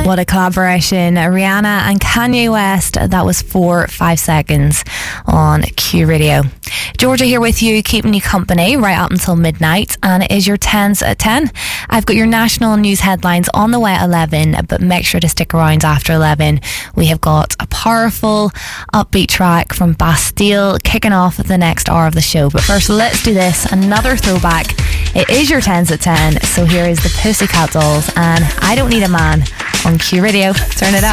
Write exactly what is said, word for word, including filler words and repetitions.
What a collaboration. Rihanna and Kanye West. That was for five seconds on Q Radio. Georgia here with you, keeping you company right up until midnight, and it is your tens at ten. I've got your national news headlines on the way at eleven, but make sure to stick around after eleven. We have got a powerful, upbeat track from Bastille kicking off the next hour of the show. But first, let's do this. Another throwback. It is your tens at ten, so here is the Pussycat Dolls and I Don't Need a Man on Q Radio. Turn it up.